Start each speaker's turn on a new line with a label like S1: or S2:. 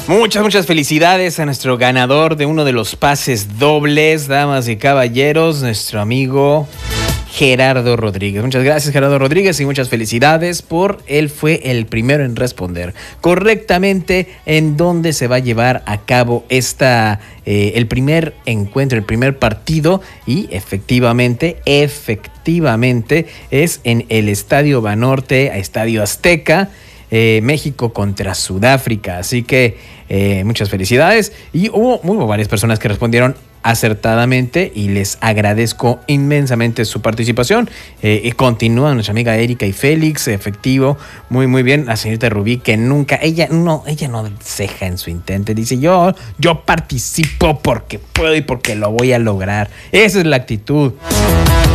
S1: Muchas felicidades a nuestro ganador de uno de los pases dobles, damas y caballeros, nuestro amigo Gerardo Rodríguez. Muchas gracias, Gerardo Rodríguez, y muchas felicidades por él fue el primero en responder correctamente en dónde se va a llevar a cabo el primer encuentro, el primer partido, y efectivamente es en el Estadio Banorte, Estadio Azteca. México contra Sudáfrica, así que muchas felicidades, y hubo varias personas que respondieron acertadamente y les agradezco inmensamente su participación. Y continúa nuestra amiga Erika y Félix, efectivo, muy bien. La señorita Rubí, que ella no ceja en su intento, dice yo participo porque puedo y porque lo voy a lograr. Esa es la actitud.